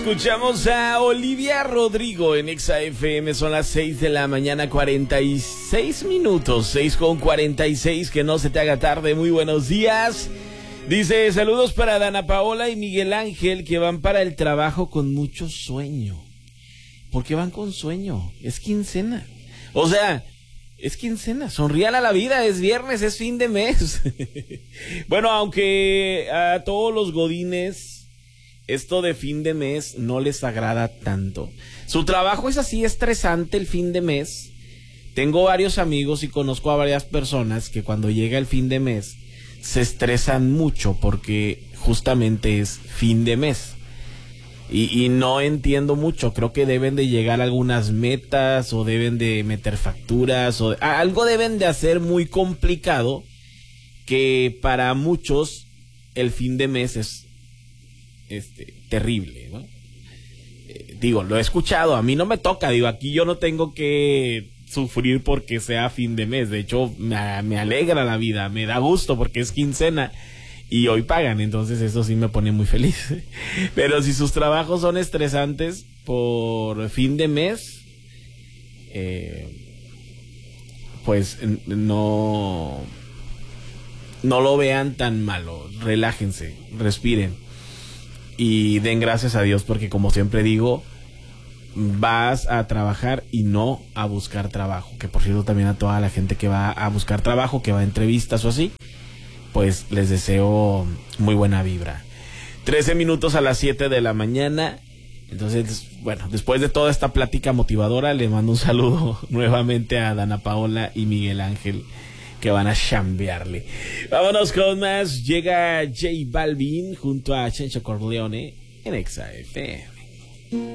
Escuchamos a Olivia Rodrigo en Exa FM. Son las 6 de la mañana, 46 minutos. 6:46, que no se te haga tarde. Muy buenos días. Dice, saludos para Dana Paola y Miguel Ángel, que van para el trabajo con mucho sueño. ¿Por qué van con sueño? Es quincena. O sea, es quincena. Sonrían a la vida. Es viernes, es fin de mes. Bueno, aunque a todos los godines esto de fin de mes no les agrada tanto. Su trabajo es así estresante el fin de mes. Tengo varios amigos y conozco a varias personas que cuando llega el fin de mes se estresan mucho porque justamente es fin de mes. Y no entiendo mucho. Creo que deben de llegar a algunas metas o deben de meter facturas o algo deben de hacer muy complicado, que para muchos el fin de mes es terrible, ¿no? Digo, lo he escuchado, a mí no me toca, digo, aquí yo no tengo que sufrir porque sea fin de mes. De hecho, me alegra la vida, me da gusto porque es quincena y hoy pagan, entonces eso sí me pone muy feliz. Pero si sus trabajos son estresantes por fin de mes, pues no lo vean tan malo. Relájense, respiren y den gracias a Dios, porque como siempre digo, vas a trabajar y no a buscar trabajo. Que por cierto, también a toda la gente que va a buscar trabajo, que va a entrevistas o así, pues les deseo muy buena vibra. 13 minutos a las 7 de la mañana. Entonces, bueno, después de toda esta plática motivadora, le mando un saludo nuevamente a Dana Paola y Miguel Ángel, que van a chambearle. Vámonos con más. Llega J Balvin junto a Chencho Corleone en Exa FM.